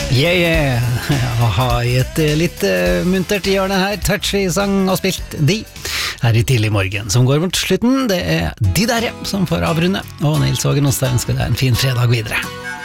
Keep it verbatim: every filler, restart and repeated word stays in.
Yeah, yeah. Aha, i et litt uh, muntert hjørne her, touchy sang og spilt de her i tidlig morgen, som går mot slutten. Det er de der som får avrunde, og Nils Hågen Åstad ønsker deg en fin fredag videre.